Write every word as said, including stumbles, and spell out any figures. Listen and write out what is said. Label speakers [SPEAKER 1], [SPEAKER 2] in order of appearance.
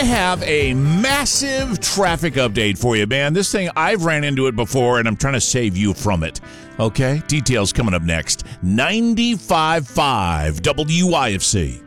[SPEAKER 1] have a massive traffic update for you, man. This thing, I've ran into it before, and I'm trying to save you from it. Okay? Details coming up next. ninety-five point five W I F C.